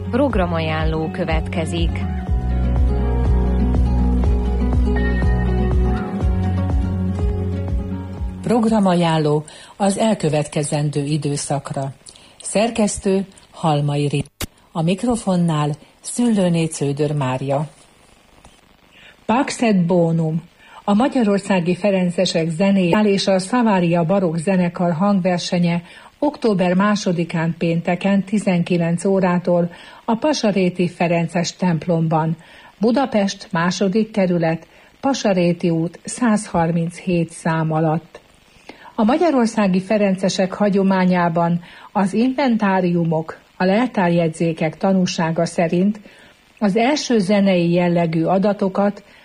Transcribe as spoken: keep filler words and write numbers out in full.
Programajánló következik. Programajánló az elkövetkezendő időszakra. Szerkesztő Halmai Rit. A mikrofonnál Szüllőné Cződör Mária. Pax et Bonum. A magyarországi ferencesek zenéjével és a Savaria barokk zenekar hangversenye október másodikán pénteken tizenkilenc órától a Pasaréti Ferences templomban. Budapest második kerület, Pasaréti út száz harminchét szám alatt. A magyarországi ferencesek hagyományában az inventáriumok, a leltárjegyzékek tanúsága szerint az első zenei jellegű adatokat